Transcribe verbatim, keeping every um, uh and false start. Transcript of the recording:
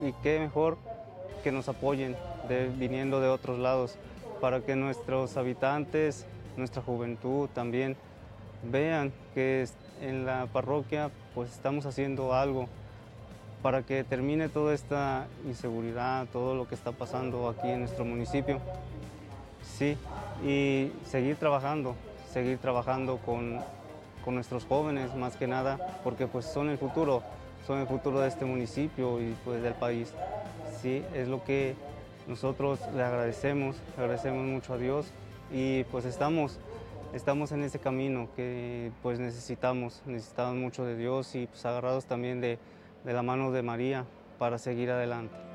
Y qué mejor que nos apoyen de, viniendo de otros lados, para que nuestros habitantes, nuestra juventud también vean que en la parroquia pues estamos haciendo algo para que termine toda esta inseguridad, todo lo que está pasando aquí en nuestro municipio. Sí, y seguir trabajando, seguir trabajando con, con nuestros jóvenes más que nada, porque pues son el futuro, son el futuro de este municipio y pues del país. Sí, es lo que nosotros le agradecemos, le agradecemos mucho a Dios y pues estamos, estamos en ese camino que pues necesitamos, necesitamos mucho de Dios y pues agarrados también de, de la mano de María para seguir adelante.